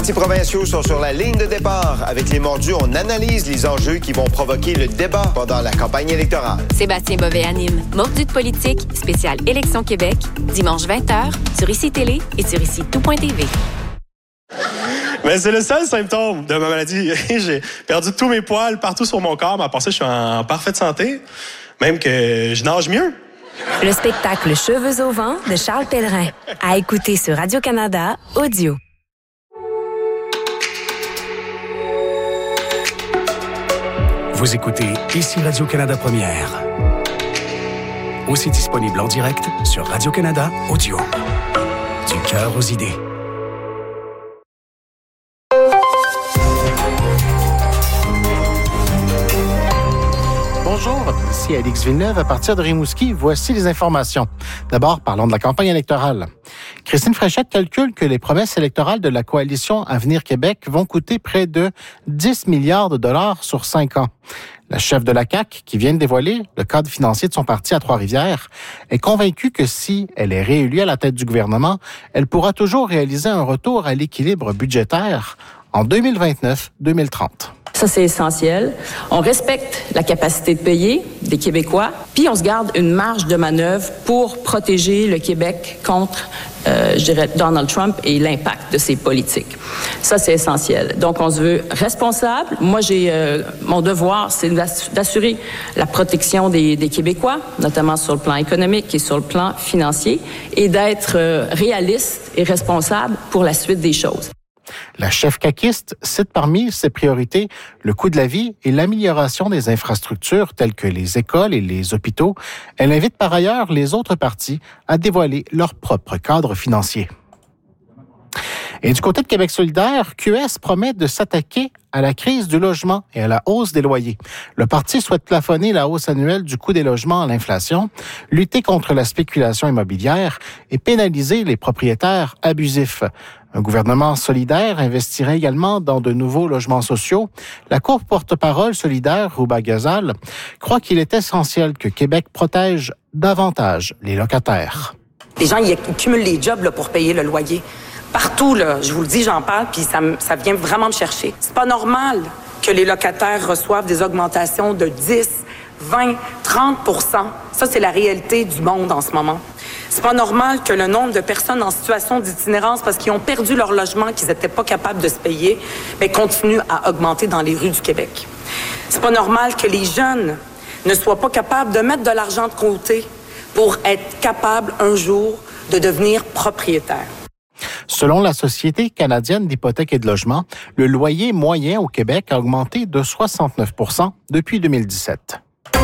partis provinciaux sont sur la ligne de départ. Avec les mordus, on analyse les enjeux qui vont provoquer le débat pendant la campagne électorale. Sébastien Bovet anime Mordus de politique, spécial Élection Québec, dimanche 20h, sur ICI Télé et sur ICI-tout.tv. Mais c'est le seul symptôme de ma maladie. J'ai perdu tous mes poils partout sur mon corps, mais à part ça, je suis en parfaite santé. Même que je nage mieux. Le spectacle Cheveux au vent de Charles Pellerin. À écouter sur Radio-Canada Audio. Vous écoutez ici Radio-Canada Première. Aussi disponible en direct sur Radio-Canada Audio. Du cœur aux idées. Bonjour, ici Alix Villeneuve. À partir de Rimouski, voici les informations. D'abord, parlons de la campagne électorale. Christine Fréchette calcule que les promesses électorales de la coalition Avenir Québec vont coûter près de 10 milliards de dollars sur 5 ans. La chef de la CAQ, qui vient de dévoiler le cadre financier de son parti à Trois-Rivières, est convaincue que si elle est réélue à la tête du gouvernement, elle pourra toujours réaliser un retour à l'équilibre budgétaire en 2029-2030. Ça, c'est essentiel. On respecte la capacité de payer des Québécois, puis on se garde une marge de manœuvre pour protéger le Québec contre, Donald Trump et l'impact de ses politiques. Ça, c'est essentiel. Donc, on se veut responsable. Moi, mon devoir, c'est d'assurer la protection des Québécois, notamment sur le plan économique et sur le plan financier, et d'être réaliste et responsable pour la suite des choses. La chef caquiste cite parmi ses priorités le coût de la vie et l'amélioration des infrastructures telles que les écoles et les hôpitaux. Elle invite par ailleurs les autres partis à dévoiler leur propre cadre financier. Et du côté de Québec solidaire, QS promet de s'attaquer à la crise du logement et à la hausse des loyers. Le parti souhaite plafonner la hausse annuelle du coût des logements à l'inflation, lutter contre la spéculation immobilière et pénaliser les propriétaires abusifs. Un gouvernement solidaire investirait également dans de nouveaux logements sociaux. La cour porte-parole solidaire, Rouba Ghazal, croit qu'il est essentiel que Québec protège davantage les locataires. Les gens, ils cumulent les jobs là, pour payer le loyer. Partout, là, je vous le dis, j'en parle, puis ça vient vraiment me chercher. C'est pas normal que les locataires reçoivent des augmentations de 10, 20, 30 %. Ça, c'est la réalité du monde en ce moment. C'est pas normal que le nombre de personnes en situation d'itinérance, parce qu'ils ont perdu leur logement, qu'ils n'étaient pas capables de se payer, mais continue à augmenter dans les rues du Québec. C'est pas normal que les jeunes ne soient pas capables de mettre de l'argent de côté pour être capables un jour de devenir propriétaires. Selon la Société canadienne d'hypothèques et de logement, le loyer moyen au Québec a augmenté de 69 % depuis 2017.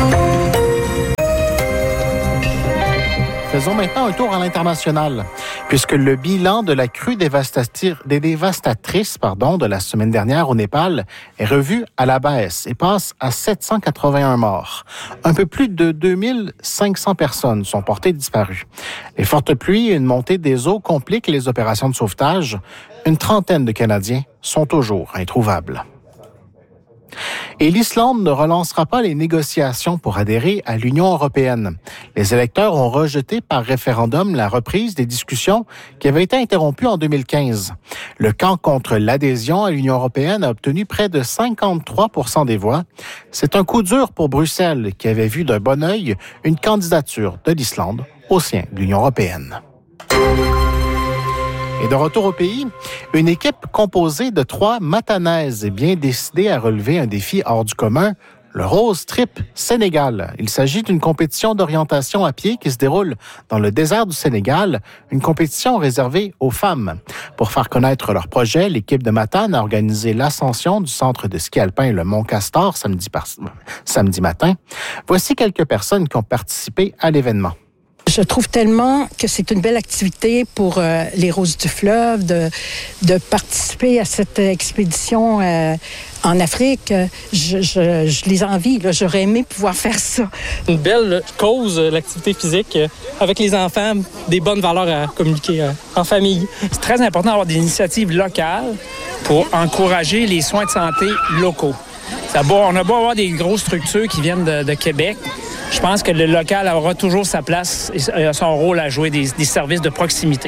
Faisons maintenant un tour à l'international, puisque le bilan de la crue dévastatrice de la semaine dernière au Népal est revu à la baisse et passe à 781 morts. Un peu plus de 2500 personnes sont portées disparues. Les fortes pluies et une montée des eaux compliquent les opérations de sauvetage. Une trentaine de Canadiens sont toujours introuvables. Et l'Islande ne relancera pas les négociations pour adhérer à l'Union européenne. Les électeurs ont rejeté par référendum la reprise des discussions qui avaient été interrompues en 2015. Le camp contre l'adhésion à l'Union européenne a obtenu près de 53 % des voix. C'est un coup dur pour Bruxelles, qui avait vu d'un bon œil une candidature de l'Islande au sein de l'Union européenne. Et de retour au pays, une équipe composée de 3 Matanaises est bien décidée à relever un défi hors du commun, le Rose Trip Sénégal. Il s'agit d'une compétition d'orientation à pied qui se déroule dans le désert du Sénégal, une compétition réservée aux femmes. Pour faire connaître leur projet, l'équipe de Matane a organisé l'ascension du centre de ski alpin le Mont Castor samedi matin. Voici quelques personnes qui ont participé à l'événement. Je trouve tellement que c'est une belle activité pour les Roses du Fleuve de participer à cette expédition en Afrique. Je les envie. Là. J'aurais aimé pouvoir faire ça. Une belle cause, l'activité physique, avec les enfants, des bonnes valeurs à communiquer en famille. C'est très important d'avoir des initiatives locales pour encourager les soins de santé locaux. On a beau avoir des grosses structures qui viennent de Québec. Je pense que le local aura toujours sa place et son rôle à jouer des services de proximité.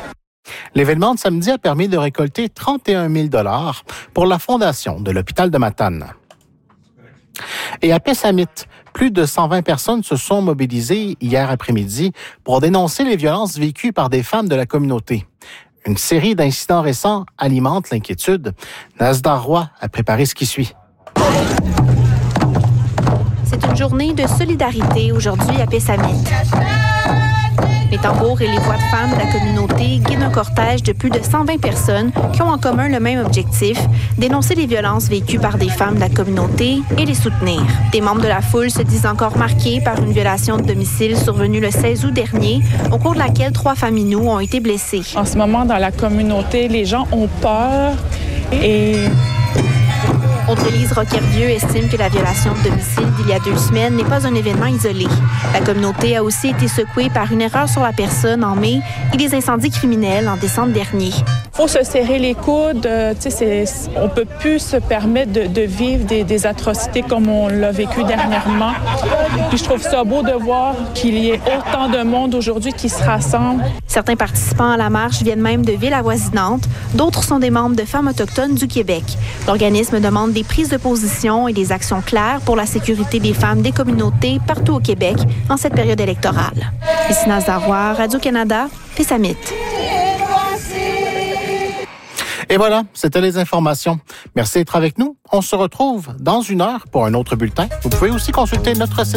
L'événement de samedi a permis de récolter 31 000 $ pour la fondation de l'hôpital de Matane. Et à Pessamit, plus de 120 personnes se sont mobilisées hier après-midi pour dénoncer les violences vécues par des femmes de la communauté. Une série d'incidents récents alimente l'inquiétude. Nasdar Roy a préparé ce qui suit. C'est une journée de solidarité aujourd'hui à Pessamit. Les tambours et les voix de femmes de la communauté guident un cortège de plus de 120 personnes qui ont en commun le même objectif, dénoncer les violences vécues par des femmes de la communauté et les soutenir. Des membres de la foule se disent encore marqués par une violation de domicile survenue le 16 août dernier, au cours de laquelle 3 Faminous ont été blessées. En ce moment, dans la communauté, les gens ont peur et... Audrey-Lise Roquervieux estime que la violation de domicile d'il y a 2 semaines n'est pas un événement isolé. La communauté a aussi été secouée par une erreur sur la personne en mai et des incendies criminels en décembre dernier. Il faut se serrer les coudes. On ne peut plus se permettre de vivre des atrocités comme on l'a vécu dernièrement. Puis je trouve ça beau de voir qu'il y ait autant de monde aujourd'hui qui se rassemble. Certains participants à la marche viennent même de villes avoisinantes. D'autres sont des membres de Femmes autochtones du Québec. L'organisme demande des prises de position et des actions claires pour la sécurité des femmes des communautés partout au Québec en cette période électorale. Ici Nasdar Roy, Radio-Canada, Pessamit. Et voilà, c'était les informations. Merci d'être avec nous. On se retrouve dans 1 heure pour un autre bulletin. Vous pouvez aussi consulter notre site